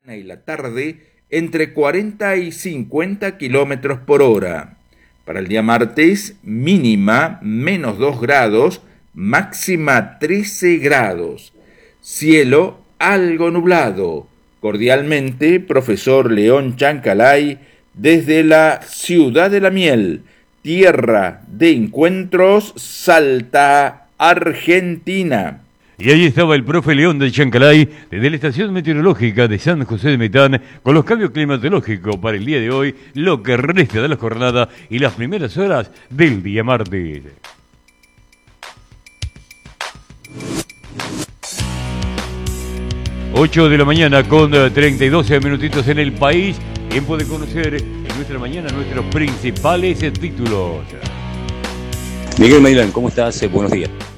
y la tarde entre 40 y 50 kilómetros por hora. Para el día martes, mínima -2 grados, máxima 13 grados. Cielo algo nublado. Cordialmente, profesor León Chancalay, desde la ciudad de la miel, tierra de encuentros, Salta, Argentina. Y ahí estaba el profe León de Chancalay, desde la estación meteorológica de San José de Metán, con los cambios climatológicos para el día de hoy, lo que resta de la jornada y las primeras horas del día martes. Ocho de la mañana con 32 minutitos en el país. Tiempo de conocer en nuestra mañana nuestros principales títulos. Miguel Mailán, ¿cómo estás? Buenos días.